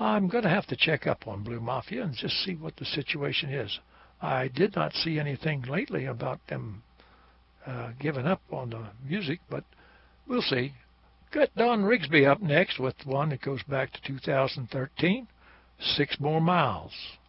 I'm going to have to check up on Blue Mafia and just see what the situation is. I did not see anything lately about them giving up on the music, but we'll see. Got Don Rigsby up next with one that goes back to 2013, 6 More Miles.